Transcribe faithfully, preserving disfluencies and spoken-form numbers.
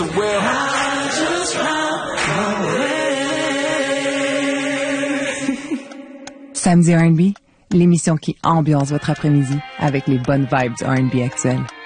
as well. I just run away. Samedi R and B, l'émission qui ambiance votre après-midi avec les bonnes vibes du R and B actuel.